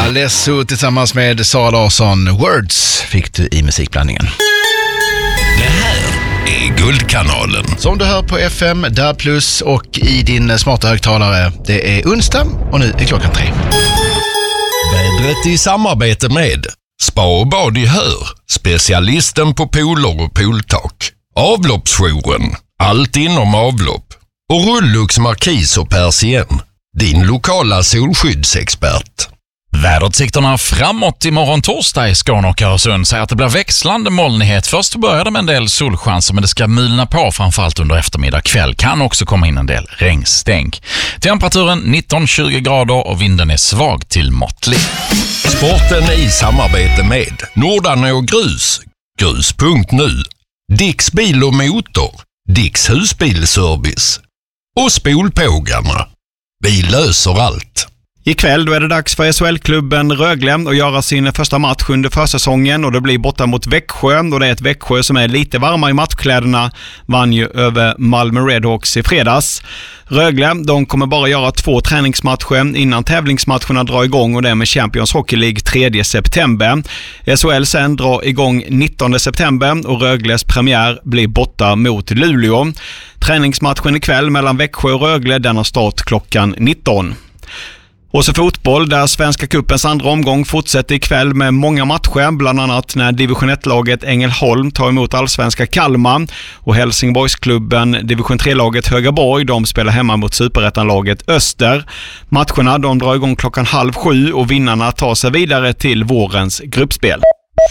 Alesso tillsammans med Sara Larsson. Words fick du i musikblandningen. Det här är Guldkanalen. Som du hör på FM, där plus och i din smarta högtalare. Det är onsdag och nu är klockan 3. Vädret i samarbete med Spa och bad i Hör, specialisten på pooler och pooltak. Avloppsjouren, allt inom avlopp. Och Rullux Markis och Persien, din lokala solskyddsexpert. Väderutsikterna framåt imorgon torsdag i Skåne och Öresund säger att det blir växlande molnighet. Först börjar det med en del solchanser, men det ska mulna på framförallt under eftermiddag kväll. Kan också komma in en del regnstänk. Temperaturen 19-20 grader och vinden är svag till måttlig. Sporten i samarbete med Nordarne och Grus, grus.nu, Dicks bil och motor, Dicks husbilservice och Spolpågarna. Vi löser allt. Ikväll då är det dags för SHL-klubben Rögle att göra sin första match under försäsongen och det blir borta mot Växjö och det är ett Växjö som är lite varmare i matchkläderna, vann ju över Malmö Redhawks i fredags. Rögle, de kommer bara göra 2 träningsmatcher innan tävlingsmatcherna drar igång och det är med Champions Hockey League 3 september. SHL sen drar igång 19 september och Rögles premiär blir borta mot Luleå. Träningsmatchen ikväll mellan Växjö och Rögle, den har start klockan 19. Och så fotboll där Svenska cupens andra omgång fortsätter ikväll med många matcher, bland annat när division 1-laget Ängelholm tar emot allsvenska Kalmar och Helsingborgsklubben division 3-laget Högaborg, de spelar hemma mot superettanlaget Öster. Matcherna de drar igång klockan 6:30 och vinnarna tar sig vidare till vårens gruppspel.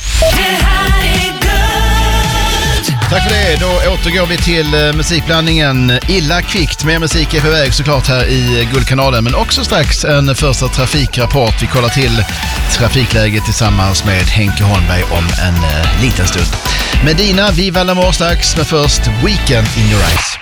Tack för det. Då återgår vi till musikblandningen. Illa kvickt med musik är på väg såklart här i Guldkanalen, men också strax en första trafikrapport. Vi kollar till trafikläget tillsammans med Henke Holmberg om en liten stund. Medina, Viva l'Amour strax, men först Weekend in Your Eyes.